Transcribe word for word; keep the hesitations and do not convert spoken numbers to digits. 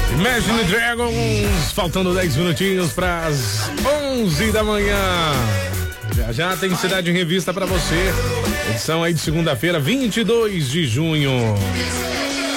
Imagine Dragons, faltando dez minutinhos para as onze da manhã. Já já tem Cidade em Revista para você. Edição aí de segunda-feira, vinte e dois de junho.